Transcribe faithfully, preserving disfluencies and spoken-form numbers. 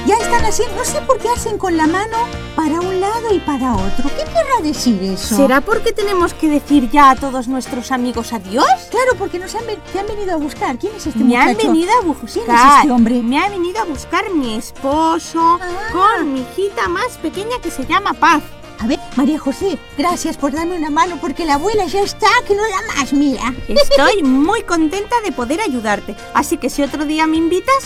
ya están haciendo, no sé por qué hacen con la mano para un lado y para otro. ¿Qué querrá decir eso? ¿Será porque tenemos que decir ya a todos nuestros amigos adiós? Claro, porque nos han, te han venido a buscar. ¿Quién es este Me muchacho? han venido a buscar. ¿Quién es este hombre? Me ha venido a buscar mi esposo Ah. con mi hijita más pequeña que se llama Paz. A ver, María José, gracias por darme una mano porque la abuela ya está, que no da más, mira. Estoy muy contenta de poder ayudarte. Así que si otro día me invitas,